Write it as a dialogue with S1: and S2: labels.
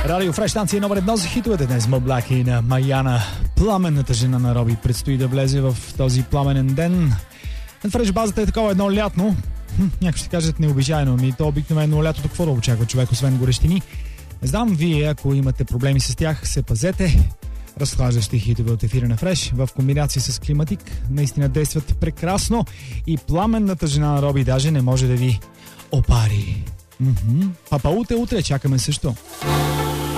S1: Радио Фреш, станция номер 1 за хитовете днес. Мо Блак и на Маяна. Пламенната жена на Роби предстои да влезе в този пламенен ден. На Фреш базата е такова едно лятно. Някой ще кажат необичайно. То обикновено лятото какво да очаква човек, освен горещини. Не знам, вие, ако имате проблеми с тях, се пазете. Разхлаждащи хитове от ефира на Фреш в комбинация с Климатик наистина действат прекрасно и пламенната жена на Роби даже не може да ви опари. Папа утре чакаме също.